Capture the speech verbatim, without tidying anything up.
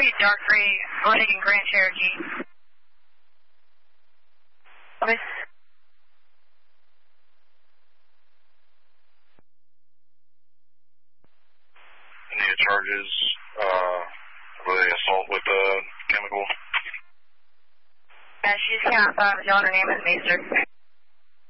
be dark gray, taking Grand Cherokee. Okay. Any charges, uh, for the assault with the chemical? Yeah, she's count five, y'all, her name is Meester.